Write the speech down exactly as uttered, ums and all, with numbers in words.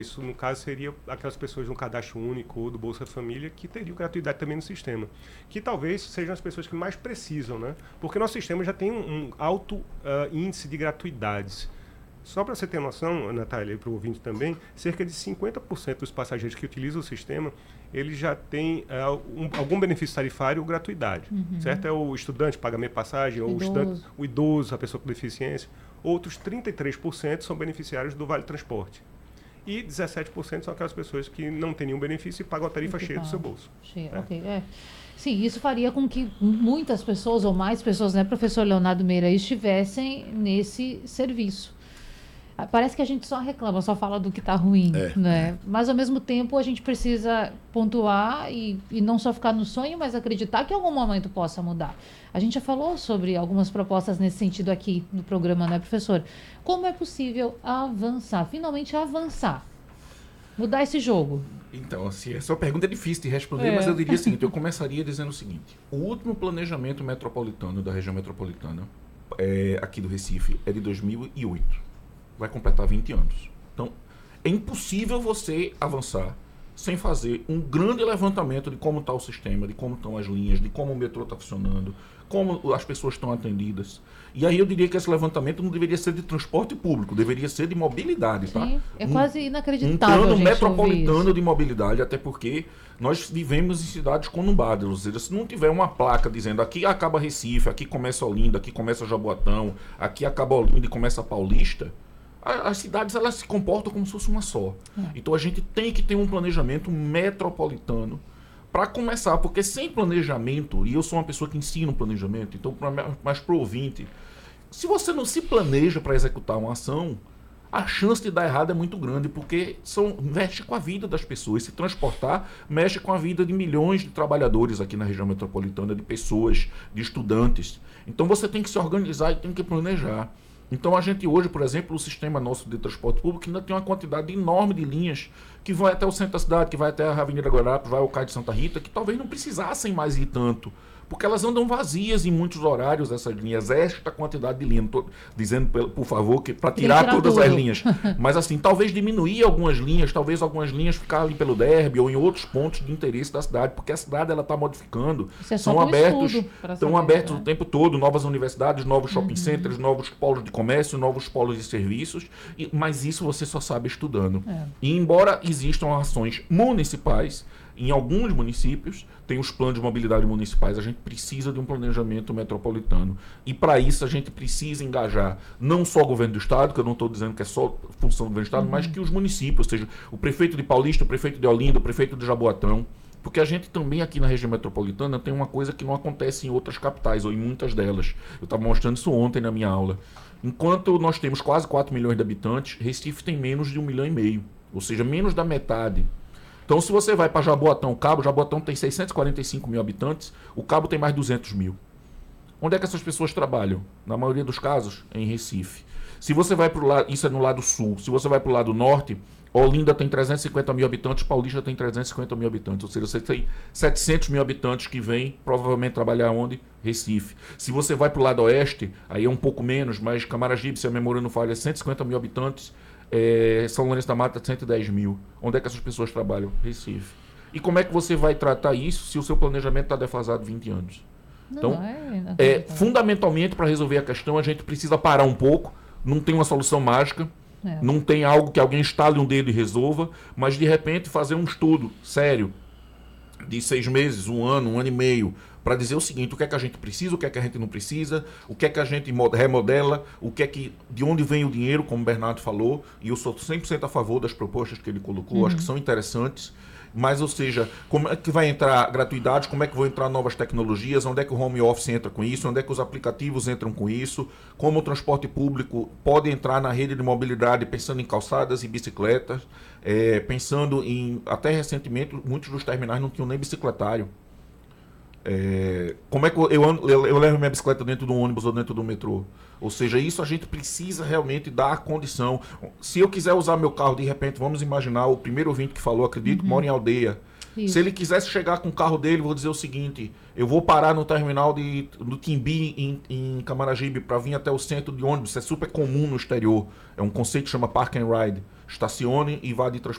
Isso, no caso, seria aquelas pessoas no cadastro único ou do Bolsa Família que teriam gratuidade também no sistema. Que talvez sejam as pessoas que mais precisam, né? Porque nosso sistema já tem um, um alto uh, índice de gratuidades. Só para você ter noção, Natália, e para o ouvinte também, cerca de cinquenta por cento dos passageiros que utilizam o sistema, ele já tem uh, um, algum benefício tarifário ou gratuidade. Uhum. Certo? É o estudante paga meia passagem, ou o, estudante, o idoso, a pessoa com deficiência. Outros trinta e três por cento são beneficiários do Vale Transporte. E dezessete por cento são aquelas pessoas que não têm nenhum benefício e pagam a tarifa cheia do seu bolso. Cheia, é. ok. É. Sim, isso faria com que muitas pessoas, ou mais pessoas, né, professor Leonardo Meira, estivessem nesse serviço. Parece que a gente só reclama, só fala do que está ruim, é, né? É. Mas, ao mesmo tempo, a gente precisa pontuar e, e não só ficar no sonho, mas acreditar que em algum momento possa mudar. A gente já falou sobre algumas propostas nesse sentido aqui no programa, né, professor? Como é possível avançar, finalmente avançar, mudar esse jogo? Então, assim, essa pergunta é difícil de responder, é. mas eu diria o seguinte, eu começaria dizendo o seguinte, o último planejamento metropolitano da região metropolitana, é, aqui do Recife, é de dois mil e oito. Vai completar vinte anos. Então, é impossível você avançar sem fazer um grande levantamento de como está o sistema, de como estão as linhas, de como o metrô está funcionando, como as pessoas estão atendidas. E aí eu diria que esse levantamento não deveria ser de transporte público, deveria ser de mobilidade. Sim, tá? é um, quase inacreditável. Um plano gente metropolitano de mobilidade, até porque nós vivemos em cidades conurbadas, ou seja, se não tiver uma placa dizendo aqui acaba Recife, aqui começa Olinda, aqui começa Jaboatão, aqui acaba Olinda e começa Paulista, as cidades elas se comportam como se fosse uma só. É. Então a gente tem que ter um planejamento metropolitano para começar, porque sem planejamento, e eu sou uma pessoa que ensina planejamento, então mais para o ouvinte, se você não se planeja para executar uma ação, a chance de dar errado é muito grande, porque são, mexe com a vida das pessoas. Se transportar, mexe com a vida de milhões de trabalhadores aqui na região metropolitana, de pessoas, de estudantes. Então você tem que se organizar e tem que planejar. Então a gente hoje, por exemplo, o sistema nosso de transporte público ainda tem uma quantidade enorme de linhas que vai até o centro da cidade, que vai até a Avenida Guararapes, vai ao Cais de Santa Rita, que talvez não precisassem mais ir tanto, porque elas andam vazias em muitos horários, essas linhas, esta quantidade de linhas. Estou dizendo, por favor, que para tirar, tirar todas tudo. As linhas. Mas assim, talvez diminuir algumas linhas, talvez algumas linhas ficar ali pelo Derby ou em outros pontos de interesse da cidade, porque a cidade ela está modificando. É São abertos, estão saber, abertos né? o tempo todo, novas universidades, novos shopping uhum. centers, novos polos de comércio, novos polos de serviços, e, mas isso você só sabe estudando. É. E embora existam ações municipais, em alguns municípios, tem os planos de mobilidade municipais, a gente precisa de um planejamento metropolitano. E para isso a gente precisa engajar não só o governo do estado, que eu não estou dizendo que é só função do governo do estado, uhum. mas que os municípios, ou seja, o prefeito de Paulista, o prefeito de Olinda, o prefeito de Jaboatão, porque a gente também aqui na região metropolitana tem uma coisa que não acontece em outras capitais, ou em muitas delas. Eu estava mostrando isso ontem na minha aula. Enquanto nós temos quase quatro milhões de habitantes, Recife tem menos de um milhão e meio, ou seja, menos da metade. Então, se você vai para Jaboatão, Cabo, Jaboatão tem seiscentos e quarenta e cinco mil habitantes, o Cabo tem mais duzentos mil. Onde é que essas pessoas trabalham? Na maioria dos casos, em Recife. Se você vai para o lado, isso é no lado sul, se você vai para o lado norte, Olinda tem trezentos e cinquenta mil habitantes, Paulista tem trezentos e cinquenta mil habitantes, ou seja, você tem setecentos mil habitantes que vêm provavelmente trabalhar onde? Recife. Se você vai para o lado oeste, aí é um pouco menos, mas Camaragibe, se a memória não falha, cento e cinquenta mil habitantes, É, São Lourenço da Mata, cento e dez mil. Onde é que essas pessoas trabalham? Recife. E como é que você vai tratar isso se o seu planejamento está defasado vinte anos? Não, então, não é, não é, fundamentalmente, para resolver a questão, a gente precisa parar um pouco. Não tem uma solução mágica. É. Não tem algo que alguém estale um dedo e resolva. Mas, de repente, fazer um estudo sério de seis meses, um ano, um ano e meio, para dizer o seguinte, o que é que a gente precisa, o que é que a gente não precisa, o que é que a gente remodela, o que é que, de onde vem o dinheiro, como o Bernardo falou, e eu sou cem por cento a favor das propostas que ele colocou, uhum. acho que são interessantes, mas, ou seja, como é que vai entrar gratuidade, como é que vão entrar novas tecnologias, onde é que o home office entra com isso, onde é que os aplicativos entram com isso, como o transporte público pode entrar na rede de mobilidade pensando em calçadas e bicicletas, é, pensando em, até recentemente, muitos dos terminais não tinham nem bicicletário. É, como é que eu, eu, eu levo minha bicicleta dentro do ônibus ou dentro do metrô? Ou seja, isso a gente precisa realmente dar condição. Se eu quiser usar meu carro, de repente, vamos imaginar o primeiro ouvinte que falou, acredito, uhum. mora em aldeia. Isso. Se ele quisesse chegar com o carro dele, vou dizer o seguinte, eu vou parar no terminal de, do Timbi, em, em Camaragibe, para vir até o centro de ônibus. Isso é super comum no exterior. É um conceito que chama Park and Ride. Estacione e vá de transporte